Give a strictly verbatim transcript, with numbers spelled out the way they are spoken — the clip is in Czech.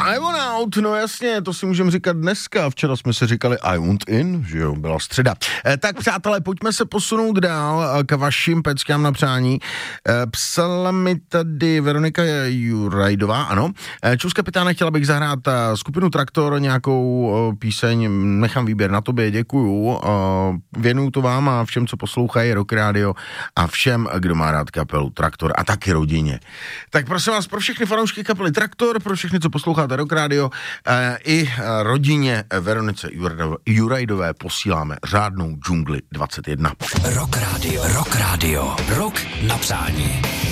I want out, no jasně, to si můžeme říkat dneska. Včera jsme si říkali I want in, že jo, byla středa. E, tak přátelé, pojďme se posunout dál k vašim peckám na přání. E, psala mi tady Veronika Jurajdová, ano. E, Čus kapitáne, chtěla bych zahrát skupinu Traktor, nějakou e, píseň, nechám výběr na tobě, děkuju. E, věnuju to vám a všem, co poslouchají Rock Radio a všem, kdo má rád kapelu Traktor a taky rodině. Tak prosím vás, pro všechny fanoušky kapely Traktor, pro všechny, co posloucháte Rock Radio, e, i rodině Veronice Jurajdové posíláme řádnou džungli dvacet jedna. Rock Radio, Rock Radio, Rock na přání.